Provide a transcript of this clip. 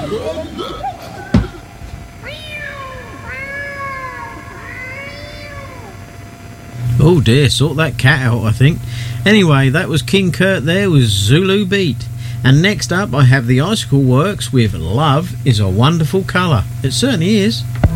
Oh dear, sort that cat out, I think. Anyway, that was King Kurt there with Zulu Beat. And next up I have the Icicle Works with Love is a Wonderful Colour. It certainly is.